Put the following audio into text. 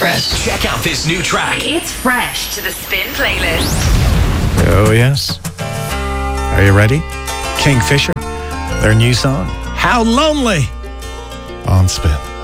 favourite. Check out this new track. It's fresh to the Spin playlist. Oh, yes. Are you ready? Kingfisher, their new song, How Lonely, on Spin.